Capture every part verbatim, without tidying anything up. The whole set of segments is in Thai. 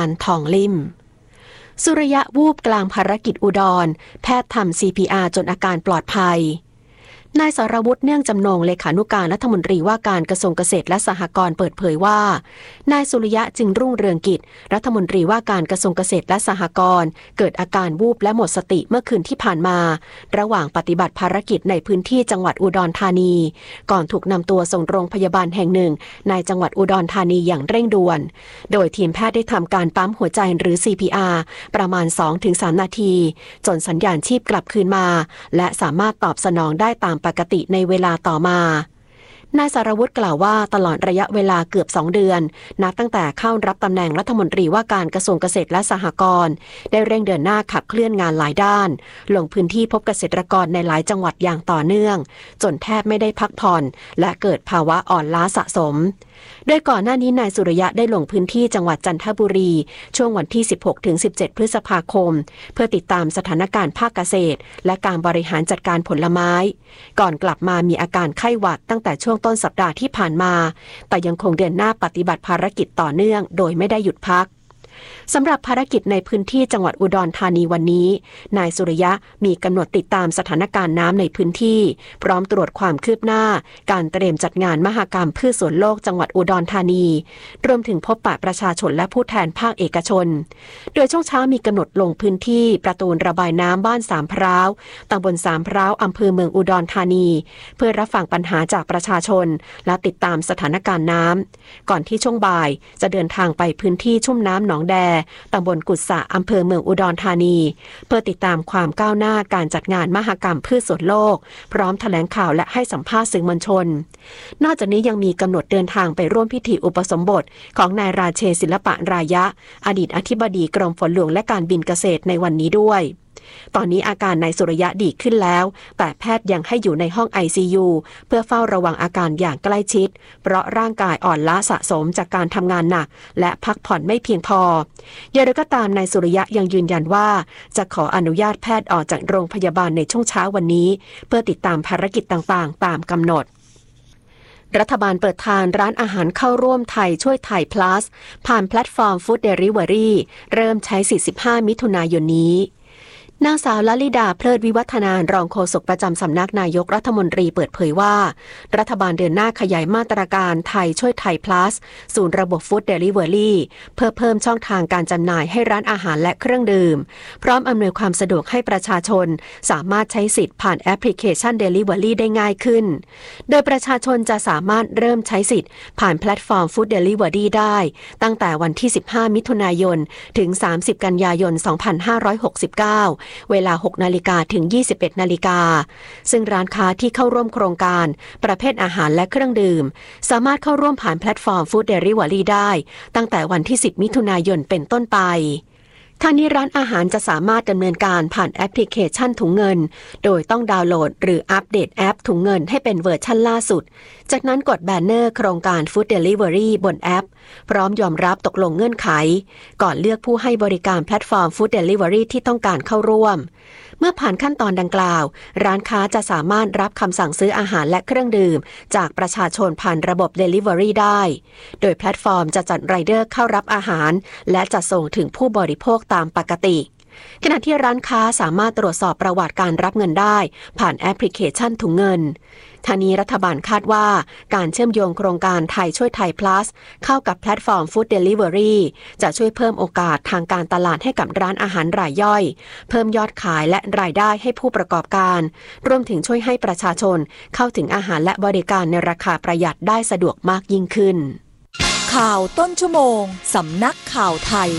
ลทองลิ่มสุริยะวูบกลางภารกิจอุดรแพทย์ทำ ซี พี อาร์ จนอาการปลอดภัยนายสรวุฒิเนื่องจำนงเลขานุการรัฐมนตรีว่าการกระทรวงเกษตรและสหกรณ์เปิดเผยว่านายสุริยะจึงรุ่งเรืองกิจรัฐมนตรีว่าการกระทรวงเกษตรและสหกรณ์เกิดอาการวูบและหมดสติเมื่อคืนที่ผ่านมาระหว่างปฏิบัติภารกิจในพื้นที่จังหวัดอุดรธานีก่อนถูกนำตัวส่งโรงพยาบาลแห่งหนึ่งในจังหวัดอุดรธานีอย่างเร่งด่วนโดยทีมแพทย์ได้ทำการปั๊มหัวใจหรือ ซี พี อาร์ ประมาณ สองถึงสาม นาทีจนสัญญาณชีพกลับคืนมาและสามารถตอบสนองได้ตามปกติในเวลาต่อมานายสรวุฒิกล่าวว่าตลอดระยะเวลาเกือบสองเดือนนับตั้งแต่เข้ารับตำแหน่งรัฐมนตรีว่าการกระทรวงเกษตรและสหกรณ์ได้เร่งเดินหน้าขับเคลื่อนงานหลายด้านลงพื้นที่พบเกษตรกรในหลายจังหวัดอย่างต่อเนื่องจนแทบไม่ได้พักผ่อนและเกิดภาวะอ่อนล้าสะสมโดยก่อนหน้านี้นายสุริยะได้ลงพื้นที่จังหวัดจันทบุรีช่วงวันที่ สิบหกถึงสิบเจ็ด พฤษภาคมเพื่อติดตามสถานการณ์ภาคเกษตรและการบริหารจัดการผลไม้ก่อนกลับมามีอาการไข้หวัดตั้งแต่ช่วงต้นสัปดาห์ที่ผ่านมาแต่ยังคงเดินหน้าปฏิบัติภารกิจต่อเนื่องโดยไม่ได้หยุดพักสำหรับภารกิจในพื้นที่จังหวัดอุดรธานีวันนี้นายสุริยะมีกำหนดติดตามสถานการณ์น้ำในพื้นที่พร้อมตรวจความคืบหน้าการเตรียมจัดงานมหกรรมพืชสวนโลกจังหวัดอุดรธานีรวมถึงพบปะประชาชนและผู้แทนภาคเอกชนโดยช่วงเช้ามีกำหนดลงพื้นที่ประตูระบายน้ำบ้านสามพร้าวตำบลสามพร้าวอำเภอเมืองอุดรธานีเพื่อรับฟังปัญหาจากประชาชนและติดตามสถานการณ์น้ำก่อนที่ช่วงบ่ายจะเดินทางไปพื้นที่ชุ่มน้ำหนองแดตำบลกุดสะอำเภอเมืองอุดรธานีเพื่อติดตามความก้าวหน้าการจัดงานมหกรรมพืชสวนโลกพร้อมแถลงข่าวและให้สัมภาษณ์สื่อมวลชนนอกจากนี้ยังมีกำหนดเดินทางไปร่วมพิธีอุปสมบทของนายราเชศิลปะรายะอดีตอธิบดีกรมฝนหลวงและการบินเกษตรในวันนี้ด้วยตอนนี้อาการนายสุริยะดีขึ้นแล้วแต่แพทย์ยังให้อยู่ในห้อง ไอ ซี ยู เพื่อเฝ้าระวังอาการอย่างใกล้ชิดเพราะร่างกายอ่อนล้าสะสมจากการทำงานหนักและพักผ่อนไม่เพียงพออย่างไรก็ตามนายสุริยะยังยืนยันว่าจะขออนุญาตแพทย์ออกจากโรงพยาบาลในช่วงเช้าวันนี้เพื่อติดตามภารกิจต่างๆตามกำหนดรัฐบาลเปิดทางร้านอาหารเข้าร่วมไทยช่วยไทย plus ผ่านแพลตฟอร์ม Food Delivery เริ่มใช้สี่สิบห้ามิถุนายนนี้นางสาวลลิดาเพลิดวิวัฒนารองโฆษกประจำสำนักนายกรัฐมนตรีเปิดเผยว่ารัฐบาลเดินหน้าขยายมาตรการไทยช่วยไทย plus ศูนย์ระบบ Food Delivery เพื่อเพิ่มช่องทางการจำหน่ายให้ร้านอาหารและเครื่องดื่มพร้อมอำนวยความสะดวกให้ประชาชนสามารถใช้สิทธิ์ผ่านแอปพลิเคชัน Delivery ได้ง่ายขึ้นโดยประชาชนจะสามารถเริ่มใช้สิทธิ์ผ่านแพลตฟอร์ม Food Delivery ได้ตั้งแต่วันที่สิบห้ามิถุนายนถึงสามสิบกันยายนสองพันห้าร้อยหกสิบเก้าเวลา หกนาฬิกา ถึง ยี่สิบเอ็ดนาฬิกาซึ่งร้านค้าที่เข้าร่วมโครงการประเภทอาหารและเครื่องดื่มสามารถเข้าร่วมผ่านแพลตฟอร์ม Food Delivery ได้ตั้งแต่วันที่สิบมิถุนายนเป็นต้นไปทางนี้ร้านอาหารจะสามารถดำเนินการผ่านแอปพลิเคชันถุงเงินโดยต้องดาวน์โหลดหรืออัปเดตแอปถุงเงินให้เป็นเวอร์ชันล่าสุดจากนั้นกดแบนเนอร์โครงการ Food Delivery บนแอปพร้อมยอมรับตกลงเงื่อนไขก่อนเลือกผู้ให้บริการแพลตฟอร์ม Food Delivery ที่ต้องการเข้าร่วมเมื่อผ่านขั้นตอนดังกล่าวร้านค้าจะสามารถรับคำสั่งซื้ออาหารและเครื่องดื่มจากประชาชนผ่านระบบ Delivery ได้โดยแพลตฟอร์มจะจัดไรเดอร์เข้ารับอาหารและจะส่งถึงผู้บริโภคตามปกติขณะที่ร้านค้าสามารถตรวจสอบประวัติการรับเงินได้ผ่านแอปพลิเคชันถุงเงินทางนี้รัฐบาลคาดว่าการเชื่อมโยงโครงการไทยช่วยไทย plus เข้ากับแพลตฟอร์ม Food Delivery จะช่วยเพิ่มโอกาสทางการตลาดให้กับร้านอาหารรายย่อยเพิ่มยอดขายและรายได้ให้ผู้ประกอบการรวมถึงช่วยให้ประชาชนเข้าถึงอาหารและบริการในราคาประหยัดได้สะดวกมากยิ่งขึ้นข่าวต้นชั่วโมงสำนักข่าวไทย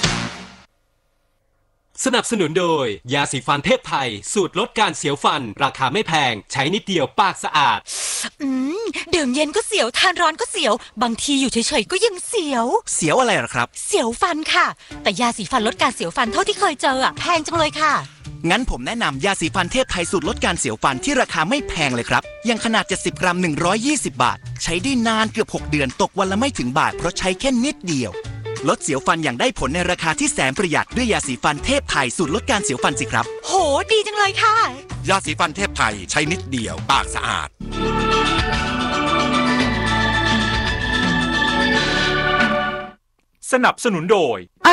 สนับสนุนโดยยาสีฟันเทพไทยสูตรลดการเสียวฟันราคาไม่แพงใช้นิดเดียวปากสะอาดอืมดื่มเย็นก็เสียวทานร้อนก็เสียวบางทีอยู่เฉยๆก็ยังเสียวเสียวอะไรหรอครับเสียวฟันค่ะแต่ยาสีฟันลดการเสียวฟันเท่าที่เคยเจออะแพงจังเลยค่ะงั้นผมแนะนำยาสีฟันเทพไทยสูตรลดการเสียวฟันที่ราคาไม่แพงเลยครับอย่างขนาดเจ็ดสิบกรัมหนึ่งร้อยยี่สิบบาทใช้ได้นานเกือบหกเดือนตกวันละไม่ถึงบาทเพราะใช้แค่นิดเดียวลดเสียวฟันอย่างได้ผลในราคาที่แสนประหยัดด้วยยาสีฟันเทพไทยสูตรลดการเสียวฟันสิครับโหดีจังเลยค่ะยาสีฟันเทพไทยใช้นิดเดียวปากสะอาดสนับสนุนโดยอ